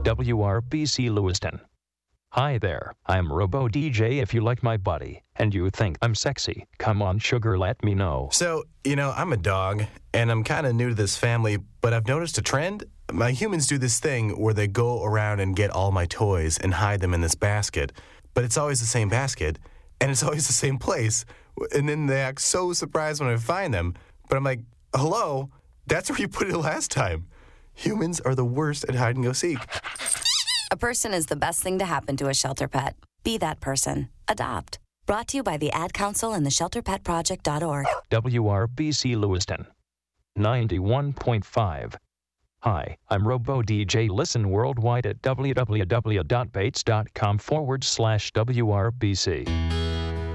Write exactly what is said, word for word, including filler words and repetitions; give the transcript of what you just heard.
W R B C Lewiston. Hi there, I'm Robo D J. If you like my body and you think I'm sexy, come on sugar, let me know. So, you know, I'm a dog, and I'm kind of new to this family, but I've noticed a trend. My humans do this thing where they go around and get all my toys and hide them in this basket, but it's always the same basket, and it's always the same place, and then they act so surprised when I find them, but I'm like, hello, that's where you put it last time. Humans are the worst at hide and go seek. A person is the best thing to happen to a shelter pet. Be that person. Adopt. Brought to you by the Ad Council and the shelter pet project dot org. W R B C Lewiston. ninety-one point five. Hi, I'm Robo D J. Listen worldwide at www.bates.com forward slash WRBC.